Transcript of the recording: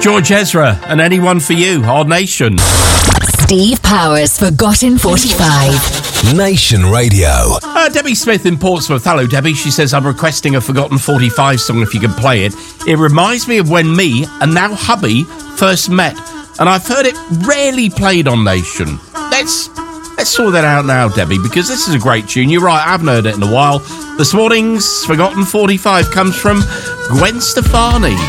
George Ezra and Anyone for You, Odd Nation. Steve Powers, Forgotten 45. Nation Radio. Debbie Smith in Portsmouth. Hello, Debbie. She says, I'm requesting a Forgotten 45 song if you can play it. It reminds me of when me and now hubby first met, and I've heard it rarely played on Nation. Let's sort that out now, Debbie, because this is a great tune. You're right, I haven't heard it in a while. This morning's Forgotten 45 comes from Gwen Stefani.